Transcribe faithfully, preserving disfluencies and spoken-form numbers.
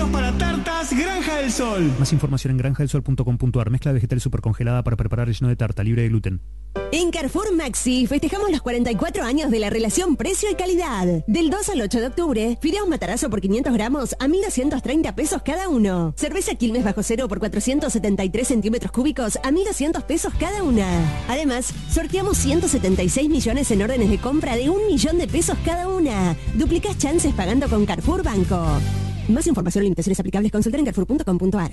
para tartas Granja del Sol. Más información en granja del sol punto com punto a r. Mezcla vegetal super congelada para preparar relleno de tarta libre de gluten. En Carrefour Maxi festejamos los cuarenta y cuatro años de la relación precio y calidad. Del dos al ocho de octubre, fideos Matarazo por quinientos gramos a mil doscientos treinta pesos cada uno. Cerveza Quilmes bajo cero por cuatrocientos setenta y tres centímetros cúbicos a mil doscientos pesos cada una. Además, sorteamos ciento setenta y seis millones en órdenes de compra de un millón de pesos cada una. Duplicás chances pagando con Carrefour Banco. Más información y limitaciones aplicables consultar en carrefour punto com punto a r.